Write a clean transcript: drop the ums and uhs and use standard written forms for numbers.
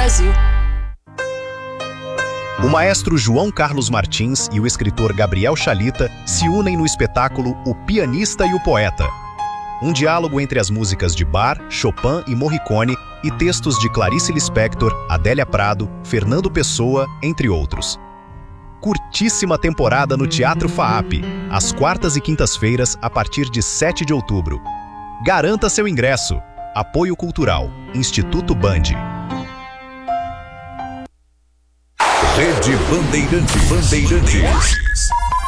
Brasil. O maestro João Carlos Martins e o escritor Gabriel Chalita se unem no espetáculo O Pianista e o Poeta. Um diálogo entre as músicas de Bach, Chopin e Morricone e textos de Clarice Lispector, Adélia Prado, Fernando Pessoa, entre outros. Curtíssima temporada no Teatro FAAP, às quartas e quintas-feiras, a partir de 7 de outubro. Garanta seu ingresso. Apoio Cultural, Instituto Band. Rede Bandeirantes.